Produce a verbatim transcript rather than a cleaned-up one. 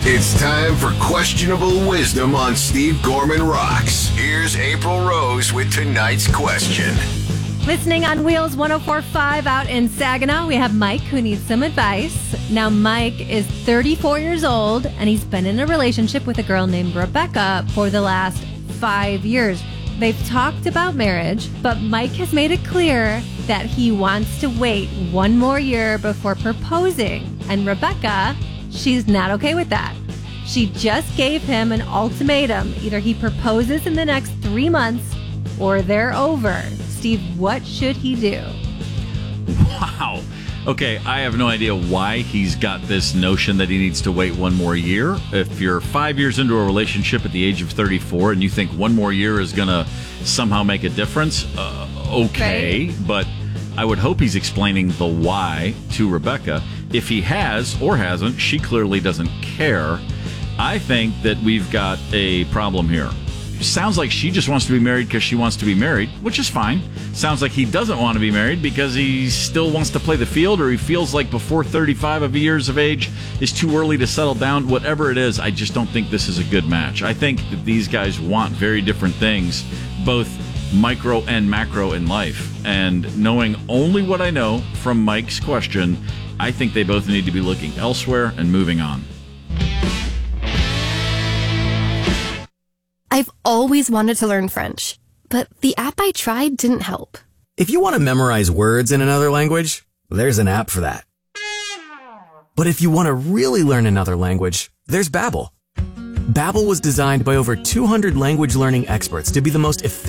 It's time for Questionable Wisdom on Steve Gorman Rocks. Here's April Rose with tonight's question. Listening on Wheels one oh four point five out in Saginaw, we have Mike who needs some advice. Now, Mike is thirty-four years old, and he's been in a relationship with a girl named Rebecca for the last five years. They've talked about marriage, but Mike has made it clear that he wants to wait one more year before proposing. And Rebecca, she's not okay with that. She just gave him an ultimatum. Either he proposes in the next three months or they're over. Steve, what should he do? Wow. Okay, I have no idea why he's got this notion that he needs to wait one more year. If you're five years into a relationship at the age of thirty-four and you think one more year is going to somehow make a difference, uh, okay. Right. But I would hope he's explaining the why to Rebecca. If he has or hasn't, she clearly doesn't care. I think that we've got a problem here. Sounds like she just wants to be married because she wants to be married, which is fine. Sounds like he doesn't want to be married because he still wants to play the field, or he feels like before thirty-five of years of age is too early to settle down. Whatever it is, I just don't think this is a good match. I think that these guys want very different things, both micro and macro in life. And knowing only what I know from Mike's question, I think they both need to be looking elsewhere and moving on. I've always wanted to learn French, but the app I tried didn't help. If you want to memorize words in another language, there's an app for that. But if you want to really learn another language, there's Babbel. Babbel was designed by over two hundred language learning experts to be the most effective